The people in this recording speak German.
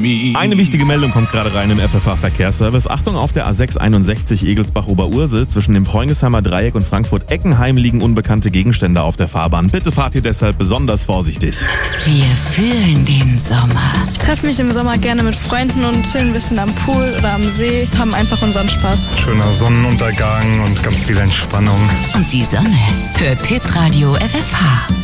me. Eine wichtige Meldung kommt gerade rein im FFH-Verkehrsservice. Achtung, auf der A661 Egelsbach-Oberursel zwischen dem Preungesheimer Dreieck und Frankfurt-Eckenheim liegen unbekannte Gegenstände auf der Fahrbahn. Bitte fahrt ihr deshalb besonders vorsichtig. Wir fühlen den Sommer. Ich treffe mich im Sommer gerne mit Freunden und chillen ein bisschen am Pool oder am See, haben einfach unseren Spaß. Schöner Sonnenuntergang und ganz viel Entspannung. Und die Sonne hört Hitradio FFH.